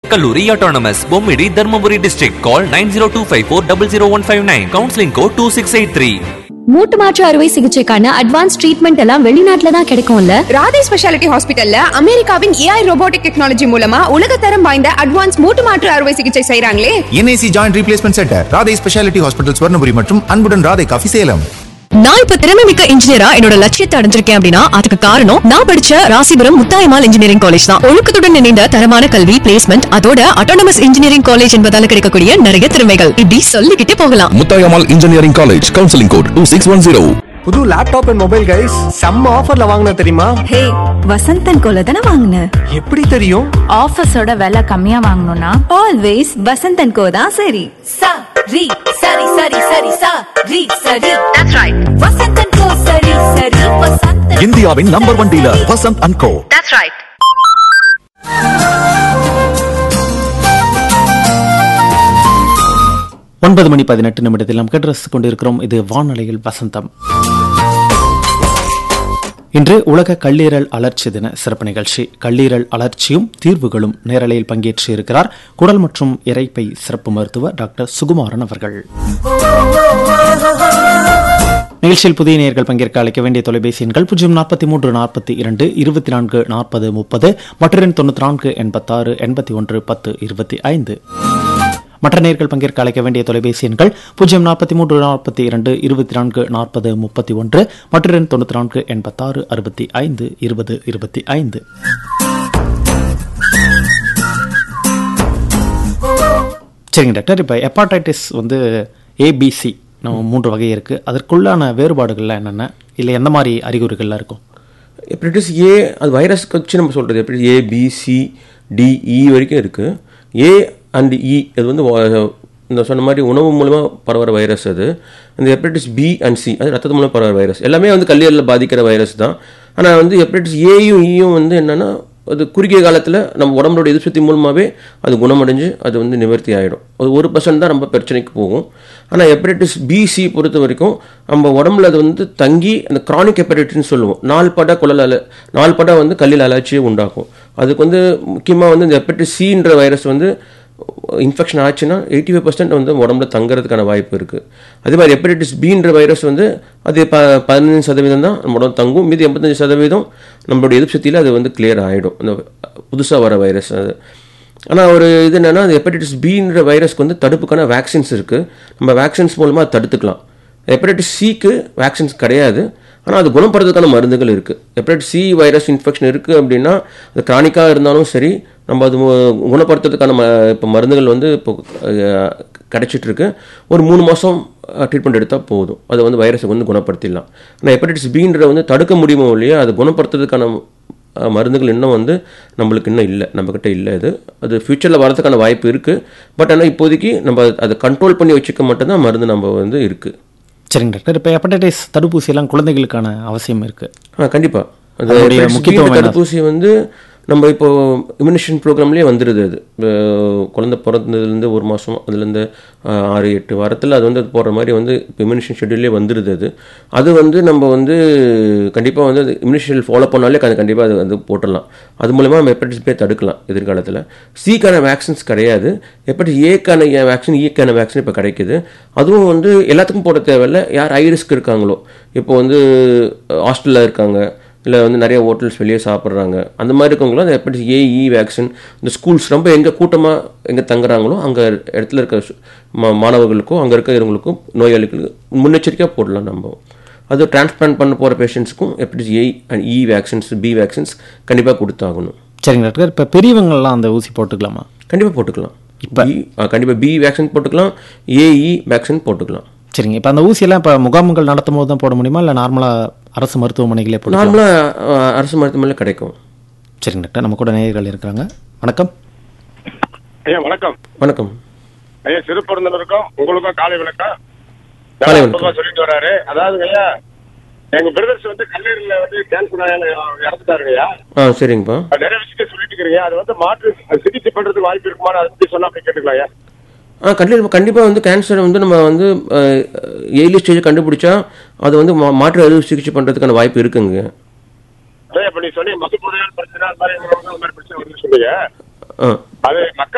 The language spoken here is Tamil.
கல்லூரி autonomous Bommidi Dharmapuri district. Call 9025400159. Counseling code 2683. மூட்டு மாற்று அறுவை சிகிச்சைக்கான அட்வான்ஸ் ட்ரீட்மெண்ட் எல்லாம் வெளிநாட்டுல தான் கிடைக்கும்ல. ராதே ஸ்பெஷாலிட்டி ஹாஸ்பிட்டல்ல அமெரிக்காவின் AI ரோபோட்டிக் டெக்னாலஜி மூலமா உலகத்தரம் வாய்ந்த அட்வான்ஸ் மூட்டு மாற்று அறுவை சிகிச்சை செய்றாங்களே. NAC joint replacement centre, Radhe speciality hospital, Swarnapuri மற்றும் அன்புடன் ராதே காஃபி, சேலம். நான் இப்ப திறமை மிக்க இன்ஜினியரா என்னோட லட்சியத்தை அடைஞ்சிருக்கேன் அப்படின்னா அதுக்கு காரணம் நான் படிச்ச ராசிபுரம் முத்தாயம்மாள் இன்ஜினியரிங் காலேஜ் தான். ஒழுக்கத்துடன் இணைந்த தரமான கல்வி, பிளேஸ்மெண்ட், அதோட அட்டானமஸ் இன்ஜினியரிங் காலேஜ் என்பதால கிடைக்கக்கூடிய நிறைய திறமைகள் இப்படி சொல்லிக்கிட்டே போகலாம். Muthayammal engineering college, counselling code 2610. புது லேப்டாப் அண்ட் மொபைல் கைஸ் செம்ம ஆஃபர்ல வாங்குன தெரியுமா? ஹே, வசந்தன் கோல தான வாங்குன. எப்படி தெரியும்? ஆஃபர்ஸோட விலை கம்மியா வாங்கணும்னா ஆல்வேஸ் வசந்தன் கோ தான் சரி. சரி சரி சரி சரி சரி சரி. That's right. வசந்தன் கோ சரி சரி வசந்தன். இந்தியாவின் number 1 dealer Vasanth and go. That's right. ஒன்பது மணி 18 நிமிடத்தில் நாம் கேட்டு கொண்டிருக்கிறோம். இது வானொலியில் வசந்தம். இன்று உலக கல்லீரல் அழற்சி தின சிறப்பு நிகழ்ச்சி. கல்லீரல் அழற்சியும் தீர்வுகளும் நேரலையில் பங்கேற்று இருக்கிறார் குடல் மற்றும் இரைப்பை சிறப்பு மருத்துவர் டாக்டர் சுகுமாரன் அவர்கள். நிகழ்ச்சியில் புதிய நேயர்கள் பங்கேற்க அழைக்க வேண்டிய தொலைபேசி எண்கள் 043 42 24 40 30 மற்றும் 94 86 81 10 25. மற்ற நேயர்கள் பங்கேற்க அழைக்க வேண்டிய தொலைபேசி எண்கள் 043 42 24 40 31 மற்றும் 94 86 65 20 25. சரிங்க டாக்டர், இப்போ ஹெப்பாடைட்டிஸ் ABC நம்ம 3 வகை இருக்கு. அதற்குள்ளான வேறுபாடுகள்லாம் என்னென்ன, இல்லை எந்த மாதிரி அறிகுறிகள்லாம் இருக்கும்? ஹெப்படைட்டிஸ் ஏ அது வைரஸ்க்கு வச்சு நம்ம சொல்கிறது. ஹெப்படைட்டிஸ் ABCDE வரைக்கும் இருக்குது. A and E அது இந்த சொன்ன மாதிரி உணவு மூலமாக பரவுற வைரஸ். அது இந்த ஹெப்படைட்டிஸ் B and C அது ரத்தத்து மூலம் பரவுற வைரஸ். எல்லாமே கல்லீரலில் பாதிக்கிற வைரஸ் தான். ஆனால் ஹெப்படைட்டிஸ் ஏயும் ஈயும் என்னென்னா அது குறுகிய காலத்தில் நம்ம உடம்போட எதிர்ப்பு மூலமாகவே அது குணமடைஞ்சு அது நிவர்த்தி ஆகிடும். அது 1% தான் ரொம்ப பிரச்சனைக்கு போகும். ஆனால் ஹெப்படைட்டிஸ் BC பொறுத்த வரைக்கும் நம்ம உடம்புல அது தங்கி அந்த கிரானிக் ஹெப்படைட்டிஸ்னு சொல்லுவோம். நாள்பட கல்லீரல் அழற்சியை உண்டாக்கும். அதுக்கு முக்கியமாக இந்த ஹெப்படைட்டிஸ் Cன்ற வைரஸ் இன்ஃபெக்ஷன் ஆச்சுன்னா 85% உடம்புல தங்குறதுக்கான வாய்ப்பு இருக்குது. அதே மாதிரி ஹெப்படைட்டிஸ் Bன்ற வைரஸ் அது 15% தான் நம்ம உடம்பு தங்கும். மீது 85% நம்மளுடைய எதிர்ப்பு சக்தியில் அது கிளியர் ஆகிடும், அந்த புதுசாக வர வைரஸ். அது ஆனால் ஒரு இது என்னென்னா, அந்த ஹெப்படைட்டிஸ் Bன்ற வைரஸ்க்கு தடுப்புக்கான வேக்சின்ஸ் இருக்குது. நம்ம வேக்சின்ஸ் மூலமாக தடுத்துக்கலாம். ஹெப்படைட்டிஸ் Cக்கு வேக்சின்ஸ் கிடையாது, ஆனால் அது குணப்படுறதுக்கான மருந்துகள் இருக்குது. ஹெப்படைட்டிஸ் C வைரஸ் இன்ஃபெக்ஷன் இருக்குது அப்படின்னா அது கிரானிக்காக இருந்தாலும் சரி, நம்ம அது குணப்படுத்துறதுக்கான இப்போ மருந்துகள் இப்போ கிடைச்சிட்ருக்கு. ஒரு 3 மாதம் ட்ரீட்மெண்ட் எடுத்தால் போதும், அது வைரஸை குணப்படுத்திடலாம். ஆனால் ஹெப்படைட்டிஸ் Bன்ற தடுக்க முடியுமோ இல்லையா, அது குணப்படுத்துறதுக்கான மருந்துகள் இன்னும் நம்மளுக்கு இன்னும் இல்லை, நம்மக்கிட்ட இல்லை. அது ஃப்யூச்சரில் வரதுக்கான வாய்ப்பு இருக்குது. பட் ஆனால் இப்போதைக்கு நம்ம அதை கண்ட்ரோல் பண்ணி வச்சுக்க மட்டும்தான் மருந்து நம்ம இருக்குது. சரிங்க டாக்டர், இப்போ ஹெப்படைட்டிஸ் தடுப்பூசி எல்லாம் குழந்தைகளுக்கான அவசியம் இருக்குது. கண்டிப்பாக அந்த முக்கியத்துவம் தடுப்பூசி நம்ம இப்போ இம்யூனேஷன் ப்ரோக்ராம்லேயே வந்துடுது. அது குழந்தை பிறந்ததுலேருந்து 1 மாதம் அதுலேருந்து 6-8 வாரத்தில் அது போடுற மாதிரி இப்போ இம்யூனேஷன் ஷெட்யூல்லே வந்துடுது. அது நம்ம கண்டிப்பாக அது இம்யூனேஷன் ஃபாலோ பண்ணாலே கண்டிப்பாக அது போட்டுடலாம். அது மூலமாக நம்ம ஹெப்படைட்டிஸ் B தடுக்கலாம் எதிர்காலத்தில். Cக்கான வேக்சின்ஸ் கிடையாது. ஹெப்படைட்டிஸ் Aக்கான வேக்சின், Eக்கான வேக்சின் இப்போ கிடைக்குது. அதுவும் எல்லாத்துக்கும் போட தேவையில்லை. யார் ஹை ரிஸ்க் இருக்காங்களோ, இப்போ ஹாஸ்டலில் இருக்காங்க, இல்லை நிறைய ஹோட்டல்ஸ் வெளியே சாப்பிட்றாங்க, அந்த மாதிரி இருக்கவங்களும் அந்த ஹெப்படைட்டிஸ் AE வேக்சின், இந்த ஸ்கூல்ஸ் ரொம்ப எங்கே கூட்டமாக எங்கே தங்குறாங்களோ அங்கே இடத்துல இருக்க மாணவர்களுக்கும் அங்கே இருக்கிறவங்களுக்கும் நோயாளிகளுக்கு முன்னெச்சரிக்கையாக போடலாம். நம்ம அது டிரான்ஸ்பிளான்ட் பண்ண போகிற பேஷண்ட்ஸுக்கும் hepatitis A and E vaccines, B vaccines கண்டிப்பாக கொடுத்தாகணும். சரிங்க டாக்டர், இப்போ பெரியவங்கள்லாம் அந்த ஊசி போட்டுக்கலாமா? கண்டிப்பாக போட்டுக்கலாம். இப்போ கண்டிப்பாக B வேக்சின் போட்டுக்கலாம், AE வேக்சின் போட்டுக்கலாம். சரிங்க, இப்போ அந்த ஊசியெல்லாம் இப்போ முகாம்கள் நடத்தும் போது தான் போட முடியுமா, இல்லை நார்மலாக அரசு மருத்துவமனைகளே போட? நார்மலாக அரசு மருத்துவமனையில் கிடைக்கும். சரிங்க டாக்டர், நம்ம கூட நேயர்கள் இருக்கிறாங்க. வணக்கம் ஐயா. வணக்கம். வணக்கம் ஐயா. சிறுபெருந்தனருக்கும் உங்களுக்கும் காலை வணக்கம். காலை வணக்கம் சொல்லிட்டு வராரு. அதாவது ஐயா, எங்க பிரதர்ஸ் கல்லீரல்ல கேன்சர் இறந்துட்டாருங்க ஐயா. சரிங்கப்பா. நிறைய விஷயத்த சொல்லிட்டு இருக்கிறீங்க. அது மாற்று சிகிச்சை பண்றதுக்கு வாய்ப்பு இருக்குமான்னு அதை பத்தி சொன்னா அப்படி கேட்டுக்கலாம் ஐயா. கண்டிப்பாக கேன்சர் நம்ம ஏர்லி ஸ்டேஜ் கண்டுபிடிச்சா அது மாற்று அறுவை சிகிச்சை பண்ணுறதுக்கான வாய்ப்பு இருக்குங்க. இப்போ நீ சொன்னீங்க மது போதையால் பிரச்சனை, அது மாதிரி பிரச்சனை சொன்னீங்க. அது மக்கள்